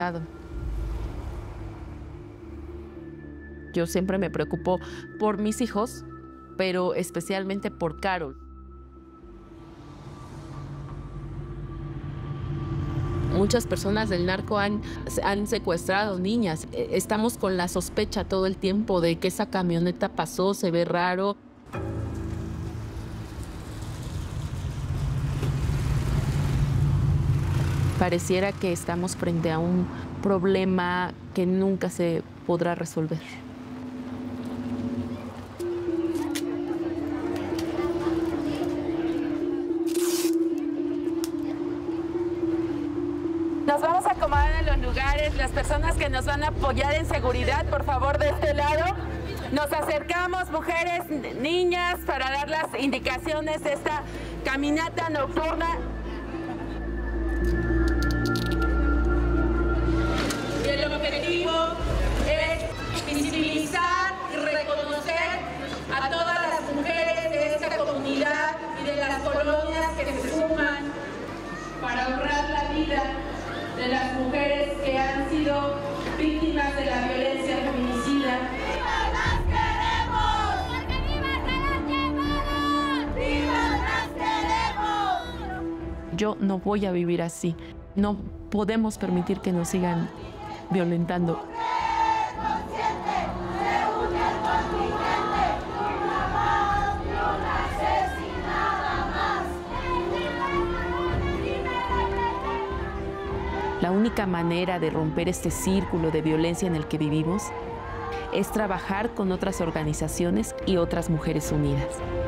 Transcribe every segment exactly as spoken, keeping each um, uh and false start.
Yo siempre me preocupo por mis hijos, pero especialmente por Carol. Muchas personas del narco han, han secuestrado niñas. Estamos con la sospecha todo el tiempo de que esa camioneta pasó, se ve raro. Pareciera que estamos frente a un problema que nunca se podrá resolver. Nos vamos a acomodar en los lugares. Las personas que nos van a apoyar en seguridad, por favor, de este lado. Nos acercamos, mujeres, niñas, para dar las indicaciones de esta caminata nocturna. Y el objetivo es visibilizar y reconocer a todas las mujeres de esta comunidad y de las colonias que se suman para honrar la vida de las mujeres que han sido víctimas de la violencia feminicida. ¡Vivas las queremos! ¡Porque vivas a las llevadas! ¡Vivas las queremos! Yo no voy a vivir así. No podemos permitir que nos sigan violentando. La única manera de romper este círculo de violencia en el que vivimos es trabajar con otras organizaciones y otras mujeres unidas.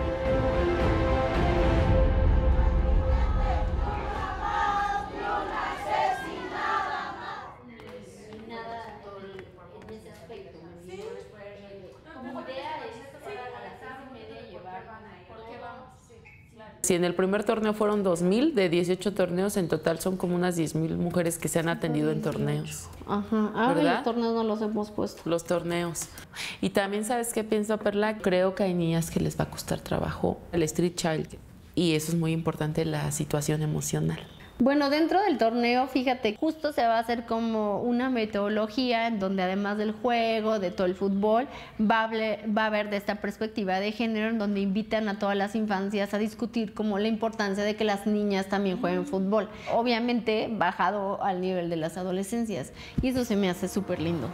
Si en el primer torneo fueron dos mil, de dieciocho torneos, en total son como unas diez mil mujeres que se han atendido en torneos. Ajá, ahora ¿verdad? los torneos no los hemos puesto. Los torneos. Y también, ¿sabes qué pienso, Perla? Creo que hay niñas que les va a costar trabajo el street child. Y eso es muy importante, la situación emocional. Bueno, dentro del torneo, fíjate, justo se va a hacer como una metodología en donde además del juego, de todo el fútbol, va a, haber, va a haber de esta perspectiva de género, en donde invitan a todas las infancias a discutir como la importancia de que las niñas también jueguen fútbol. Obviamente bajado al nivel de las adolescencias. Y eso se me hace súper lindo.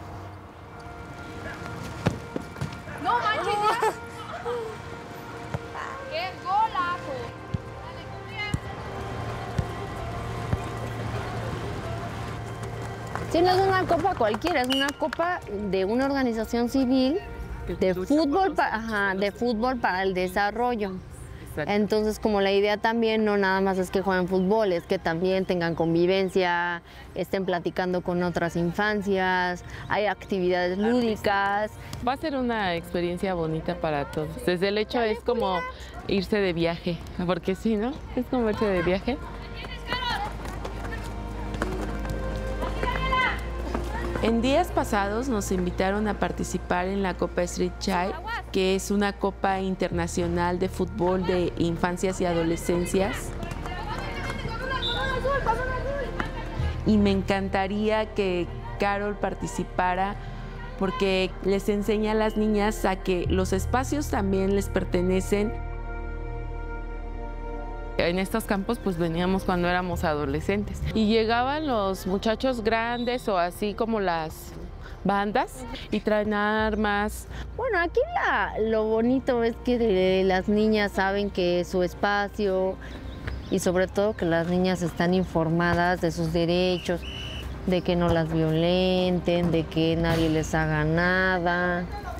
¡No manches! ¡Oh! ¡Qué golazo! Sí, no es una copa cualquiera, es una copa de una organización civil de fútbol, pa, ajá, de fútbol para el desarrollo. Exacto. Entonces, como la idea también no nada más es que jueguen fútbol, es que también tengan convivencia, estén platicando con otras infancias, hay actividades lúdicas. Va a ser una experiencia bonita para todos. Desde el hecho es como irse de viaje, porque sí, ¿no? Es como irse de viaje. En días pasados nos invitaron a participar en la Copa Street Child, que es una copa internacional de fútbol de infancias y adolescencias. Y me encantaría que Carol participara porque les enseña a las niñas a que los espacios también les pertenecen. En estos campos pues veníamos cuando éramos adolescentes y llegaban los muchachos grandes o así como las bandas y traen armas. Bueno, aquí la, lo bonito es que de, las niñas saben que es su espacio y sobre todo que las niñas están informadas de sus derechos, de que no las violenten, de que nadie les haga nada.